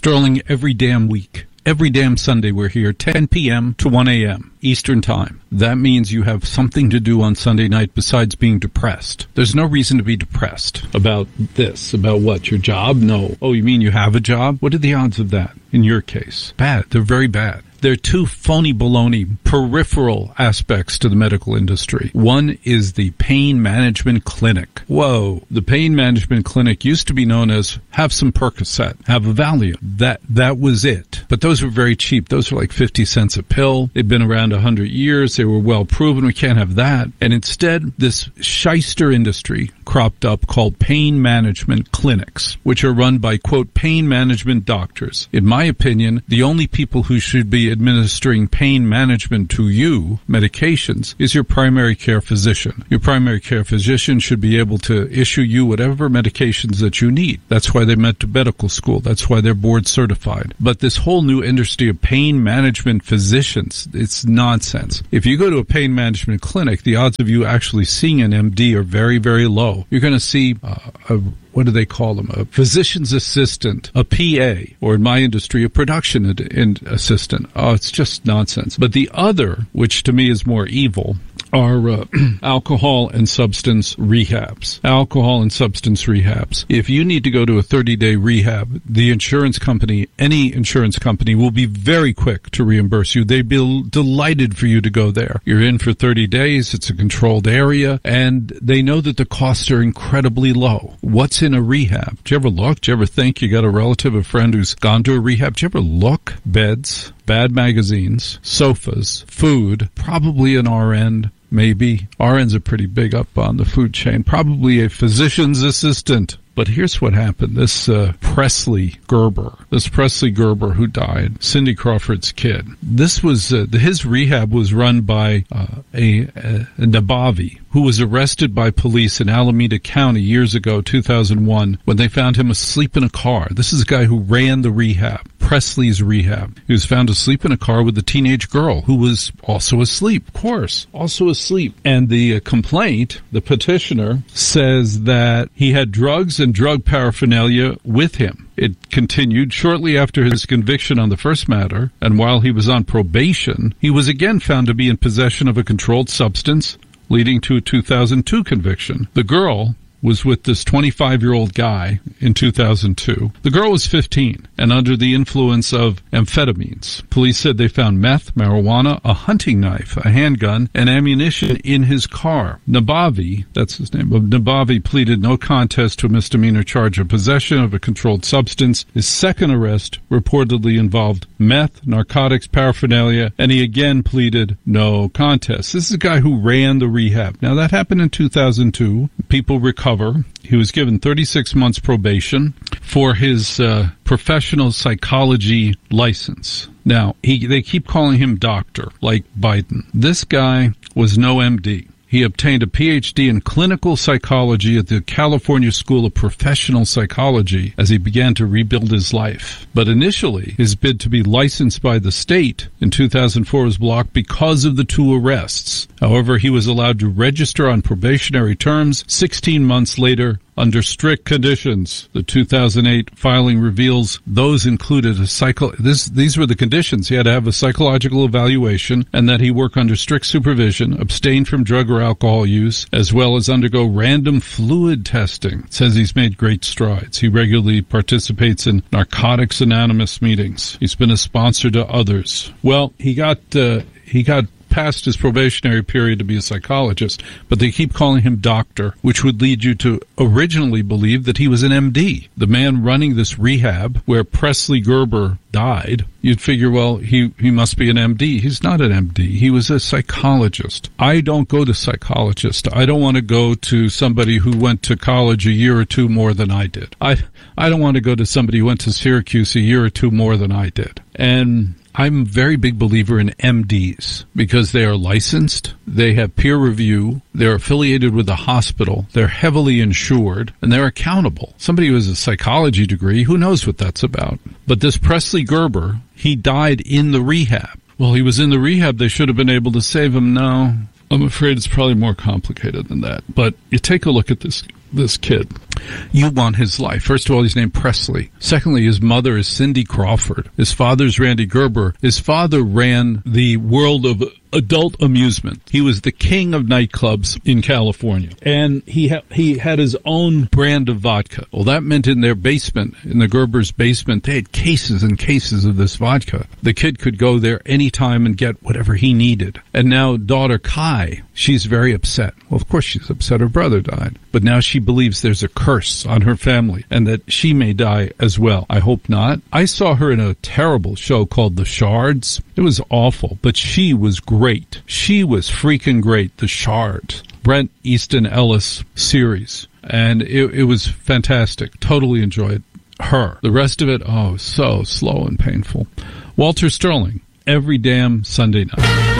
Sterling every damn week. Every damn Sunday we're here, 10 p.m. to 1 a.m. Eastern Time. That means you have something to do on Sunday night besides being depressed. There's no reason to be depressed about this. About what? Your job? No. Oh, you mean you have a job? What are the odds of that in your case? Bad. They're very bad. There are two phony baloney peripheral aspects to the medical industry. One is the pain management clinic. Whoa. The pain management clinic used to be known as have some Percocet, have a Valium. That was it. But those were very cheap. Those were like 50 cents a pill. They'd been around 100 years. They were well proven. We can't have that. And instead, this shyster industry cropped up called pain management clinics, which are run by, quote, pain management doctors. In my opinion, the only people who should be administering pain management to you, medications, is your primary care physician. Your primary care physician should be able to issue you whatever medications that you need. That's why they went to medical school. That's why they're board certified. But this whole new industry of pain management physicians, it's nonsense. If you go to a pain management clinic, the odds of you actually seeing an MD are very, very low. You're going to see what do they call them? A physician's assistant, a PA, or in my industry, a production assistant. Oh, it's just nonsense. But the other, which to me is more evil, are alcohol and substance rehabs. Alcohol and substance rehabs. If you need to go to a 30-day rehab, the insurance company, any insurance company, will be very quick to reimburse you. They'd be delighted for you to go there. You're in for 30 days. It's a controlled area, and they know that the costs are incredibly low. What's in a rehab? Do you ever look? Do you ever think you got a relative, a friend who's gone to a rehab? Do you ever look? Beds, bad magazines, sofas, food, probably an RN. Maybe. RNs are pretty big up on the food chain. Probably a physician's assistant. But here's what happened. This Presley Gerber who died, Cindy Crawford's kid. This was his rehab was run by a Nabavi who was arrested by police in Alameda County years ago, 2001, when they found him asleep in a car. This is a guy who ran the rehab, Presley's rehab. He was found asleep in a car with a teenage girl who was also asleep, of course, also asleep. And the complaint, the petitioner, says that he had drugs and drug paraphernalia with him. It continued shortly after his conviction on the first matter, and while he was on probation, he was again found to be in possession of a controlled substance, leading to a 2002 conviction. The girl was with this 25-year-old guy in 2002. The girl was 15 and under the influence of amphetamines. Police said they found meth, marijuana, a hunting knife, a handgun, and ammunition in his car. Nabavi, that's his name, Nabavi pleaded no contest to a misdemeanor charge of possession of a controlled substance. His second arrest reportedly involved meth, narcotics, paraphernalia, and he again pleaded no contest. This is a guy who ran the rehab. Now, that happened in 2002. People recovered. He was given 36 months probation for his professional psychology license. Now, they keep calling him doctor, like Biden. This guy was no MD. He obtained a PhD in clinical psychology at the California School of Professional Psychology as he began to rebuild his life. But initially, his bid to be licensed by the state in 2004 was blocked because of the 2 arrests. However, he was allowed to register on probationary terms 16 months later under strict conditions. The 2008 filing reveals those included these were the conditions. He had to have a psychological evaluation and that he work under strict supervision, abstain from drug or alcohol use, as well as undergo random fluid testing. It says he's made great strides. He regularly participates in Narcotics Anonymous meetings. He's been a sponsor to others. Well, he got past his probationary period to be a psychologist, but they keep calling him doctor, which would lead you to originally believe that he was an MD. The man running this rehab where Presley Gerber died, you'd figure, well, he must be an MD. He's not an MD. He was a psychologist. I don't go to psychologists. I don't want to go to somebody who went to college a year or 2 more than I did. I don't want to go to somebody who went to Syracuse a year or 2 more than I did. And I'm a very big believer in MDs because they are licensed, they have peer review, they're affiliated with a hospital, they're heavily insured, and they're accountable. Somebody who has a psychology degree, who knows what that's about? But this Presley Gerber, he died in the rehab. Well, he was in the rehab. They should have been able to save him. No, I'm afraid it's probably more complicated than that. But you take a look at this this kid. You want his life. First of all, he's named Presley. Secondly, his mother is Cindy Crawford. His father's Randy Gerber. His father ran the world of adult amusement. He was the king of nightclubs in California. And he had his own brand of vodka. Well, that meant in their basement, in the Gerber's basement, they had cases and cases of this vodka. The kid could go there anytime and get whatever he needed. And now daughter Kai, she's very upset. Well, of course she's upset her brother died. But now she believes there's a curse on her family and that she may die as well. I hope not. I saw her in a terrible show called The Shards. It was awful, but she was great. She was freaking great. The Shards. Brent Easton Ellis series. And it was fantastic. Totally enjoyed her. The rest of it, oh, so slow and painful. Walter Sterling, every damn Sunday night.